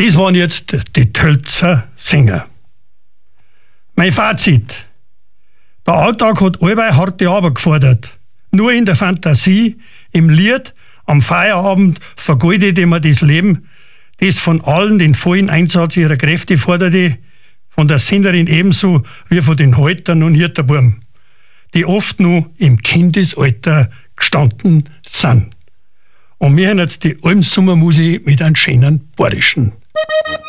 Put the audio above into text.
Das waren jetzt die Tölzer Sänger. Mein Fazit. Der Alltag hat allweil harte Arbeit gefordert. Nur in der Fantasie, im Lied, am Feierabend vergeudete man das Leben, das von allen den vollen Einsatz ihrer Kräfte forderte, von der Sängerin ebenso wie von den Haltern und Hirterbuben, die oft noch im Kindesalter gestanden sind. Und wir haben jetzt die Almsummermusik mit einem schönen Bayerischen.